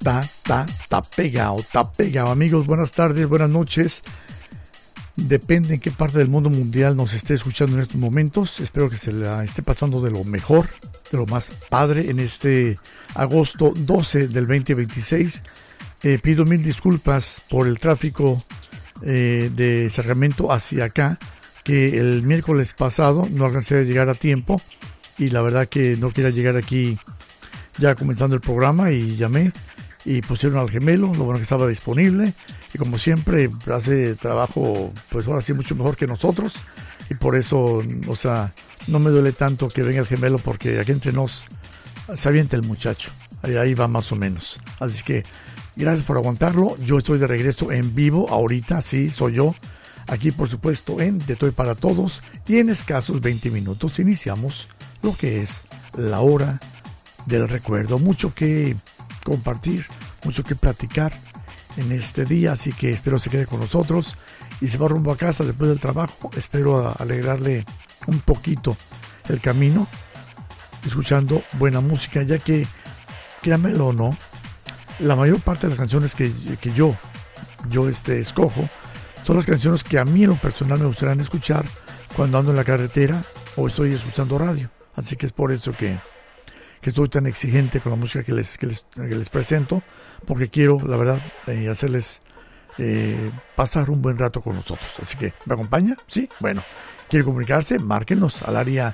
Está pegado, está pegado. Amigos, buenas tardes, buenas noches. Depende en qué parte del mundo mundial nos esté escuchando en estos momentos. Espero que se la esté pasando de lo mejor, de lo más padre en este agosto 12 del 2026. Pido mil disculpas por el tráfico de Sacramento hacia acá, que el miércoles pasado no alcancé a llegar a tiempo y la verdad que no quería llegar aquí ya comenzando el programa y llamé y pusieron al gemelo, lo bueno que estaba disponible y como siempre hace trabajo pues ahora sí mucho mejor que nosotros y por eso, o sea, no me duele tanto que venga el gemelo porque aquí entre nos se avienta el muchacho, ahí va más o menos, así que gracias por aguantarlo. Yo estoy de regreso en vivo ahorita, sí, soy yo, aquí por supuesto en De Toy para Todos y en escasos 20 minutos iniciamos lo que es la hora del recuerdo. Mucho que compartir, mucho que platicar en este día, así que espero se quede con nosotros y se va rumbo a casa después del trabajo. Espero alegrarle un poquito el camino escuchando buena música, ya que créanmelo o no, la mayor parte de las canciones que yo escojo son las canciones que a mí en lo personal me gustaría escuchar cuando ando en la carretera o estoy escuchando radio, así que es por eso que estoy tan exigente con la música que les presento, porque quiero, la verdad, hacerles pasar un buen rato con nosotros. Así que, ¿me acompaña? ¿Sí? Bueno, ¿quiere comunicarse? Márquenos al área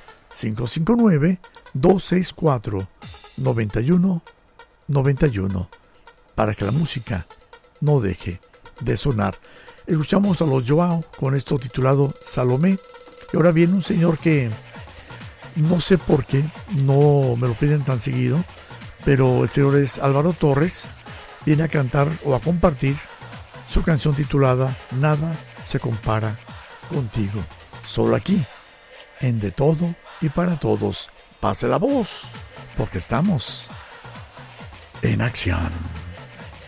559-264-9191 para que la música no deje de sonar. Escuchamos a los Joao con esto titulado Salomé. Y ahora viene un señor que no sé por qué, no me lo piden tan seguido, pero el señor es Álvaro Torres, viene a cantar o a compartir su canción titulada Nada se compara contigo, solo aquí, en De Todo y para Todos. Pase la voz, porque estamos en acción.